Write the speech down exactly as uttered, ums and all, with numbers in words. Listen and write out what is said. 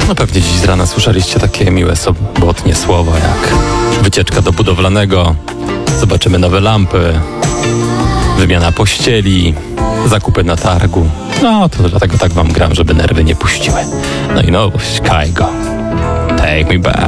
No pewnie dziś z rana słyszeliście takie miłe sobotnie słowa jak wycieczka do budowlanego, zobaczymy nowe lampy, wymiana pościeli, zakupy na targu. No to dlatego tak wam gram, żeby nerwy nie puściły. No i nowość, Kaigo. Take me back.